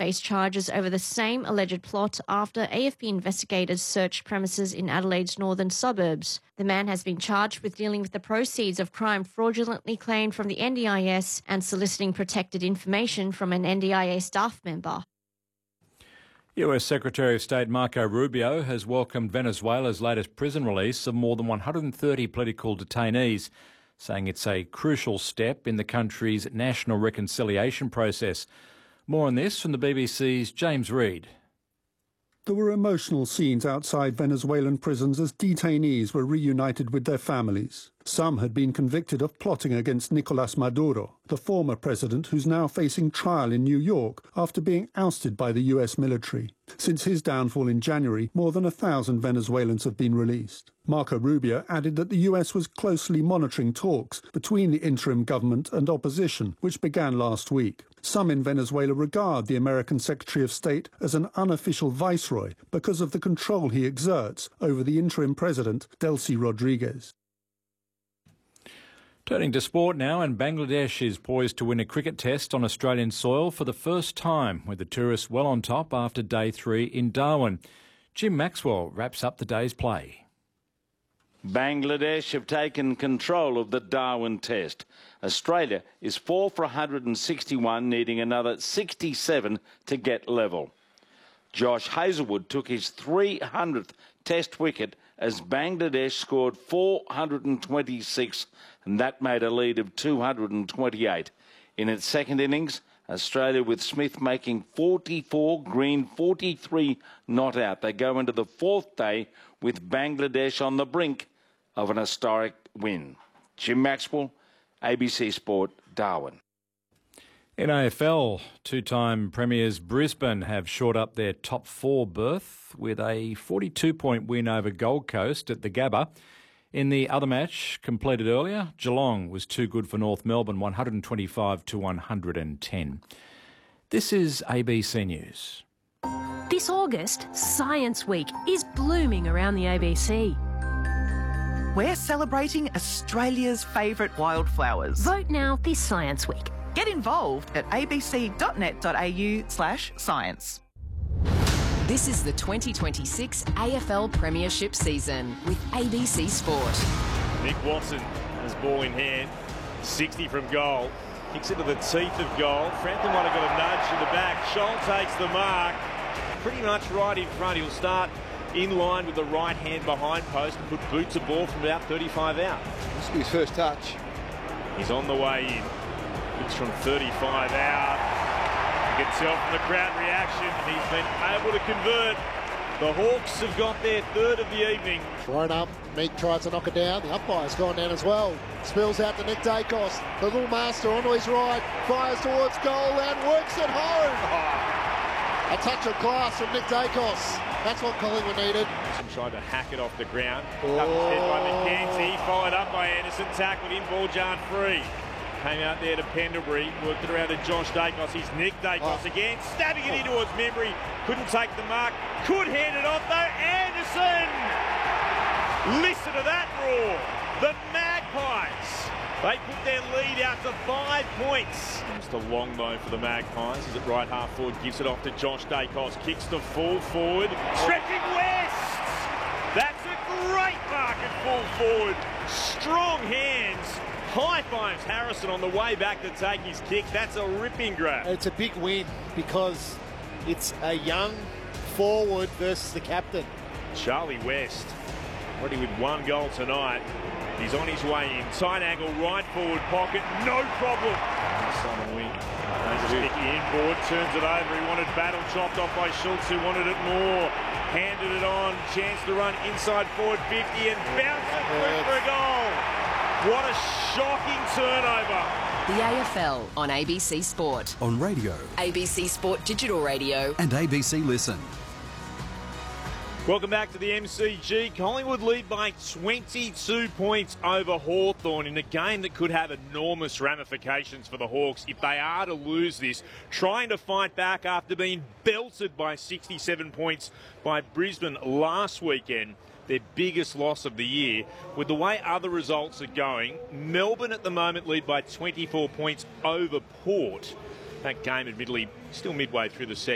face charges over the same alleged plot after AFP investigators searched premises in Adelaide's northern suburbs. The man has been charged with dealing with the proceeds of crime fraudulently claimed from the NDIS and soliciting protected information from an NDIA staff member. US Secretary of State Marco Rubio has welcomed Venezuela's latest prison release of more than 130 political detainees, saying it's a crucial step in the country's national reconciliation process. More on this from the BBC's James Reid. There were emotional scenes outside Venezuelan prisons as detainees were reunited with their families. Some had been convicted of plotting against Nicolas Maduro, the former president who's now facing trial in New York after being ousted by the US military. Since his downfall in January, more than 1,000 Venezuelans have been released. Marco Rubio added that the US was closely monitoring talks between the interim government and opposition, which began last week. Some in Venezuela regard the American Secretary of State as an unofficial viceroy because of the control he exerts over the interim president, Delcy Rodriguez. Turning to sport now, and Bangladesh is poised to win a cricket test on Australian soil for the first time, with the tourists well on top after day 3 in Darwin. Jim Maxwell wraps up the day's play. Bangladesh have taken control of the Darwin Test. Australia is 4 for 161, needing another 67 to get level. Josh Hazlewood took his 300th Test wicket as Bangladesh scored 426, and that made a lead of 228. In its second innings, Australia, with Smith making 44, Green 43 not out. They go into the fourth day with Bangladesh on the brink of an historic win. Jim Maxwell, ABC Sport, Darwin. In AFL, two-time premiers Brisbane have shored up their top 4 berth with a 42-point win over Gold Coast at the Gabba. In the other match, completed earlier, Geelong was too good for North Melbourne, 125 to 110. This is ABC News. This August, Science Week is blooming around the ABC. We're celebrating Australia's favourite wildflowers. Vote now this Science Week. Get involved at abc.net.au/science. This is the 2026 AFL Premiership season with ABC Sport. Nick Watson has ball in hand, 60 from goal, kicks into the teeth of goal. Frampton might have got a nudge in the back. Scholl takes the mark, pretty much right in front. He'll start in line with the right hand behind post and put boots of ball from about 35 out. This will be his first touch. He's on the way in. It's from 35 out. You can tell from the crowd reaction, he's been able to convert. The Hawks have got their third of the evening. Thrown up, Meek tries to knock it down. The umpire's gone down as well. Spills out to Nick Dacos. The little master onto his right, fires towards goal and works it home. A touch of class from Nick Dacos. That's what Collingwood needed. Tried to hack it off the ground. Up instead by McKenzie, followed up by Anderson, tackled in, ball jarred free. Came out there to Pendlebury, worked it around to Josh Dacos. He's Nick Dacos again, stabbing it in towards Membry. Couldn't take the mark, could hand it off though. Anderson! Listen to that roar. The Magpies, they put their lead out to 5 points. Just a long bone for the Magpies. Is it right half forward, gives it off to Josh Dacos, kicks the full forward, stretching west. That's a great mark at full forward. Strong hands. High fives Harrison on the way back to take his kick. That's a ripping grab. It's a big win because it's a young forward versus the captain. Charlie West, already with 1 goal tonight. He's on his way in. Tight angle, right forward pocket, no problem. Simon Wing, sticky inboard, turns it over. He wanted battle chopped off by Schultz, who wanted it more. Handed it on, chance to run inside forward 50 and bounce it through for a goal. What a shocking turnover. The AFL on ABC Sport. On radio. ABC Sport Digital Radio. And ABC Listen. Welcome back to the MCG. Collingwood lead by 22 points over Hawthorn in a game that could have enormous ramifications for the Hawks if they are to lose this. Trying to fight back after being belted by 67 points by Brisbane last weekend. Their biggest loss of the year. With the way other results are going, Melbourne at the moment lead by 24 points over Port. That game admittedly still midway through the second.